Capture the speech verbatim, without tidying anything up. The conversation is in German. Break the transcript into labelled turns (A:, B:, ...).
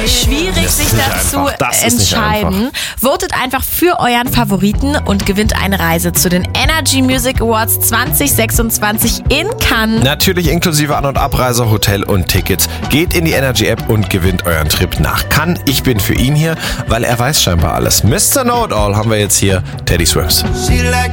A: schwierig,
B: Das
A: sich
B: ist nicht
A: dazu
B: einfach. Das ist nicht
A: entscheiden. Votet einfach für euren Favoriten und gewinnt eine Reise zu den Energy Music Awards zwanzig sechsundzwanzig in Cannes.
B: Natürlich inklusive An- und Abreise, Hotel und Tickets. Geht in die Energy-App und gewinnt euren Trip nach Cannes. Ich bin für ihn hier, weil er weiß scheinbar alles. Mister Know-It-All haben wir jetzt hier, Teddy Swims.
C: She like